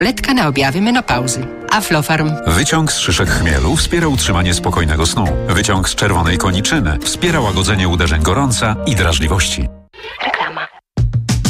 Tabletka na objawy menopauzy. Aflofarm. Wyciąg z szyszek chmielu wspiera utrzymanie spokojnego snu. Wyciąg z czerwonej koniczyny wspiera łagodzenie uderzeń gorąca i drażliwości.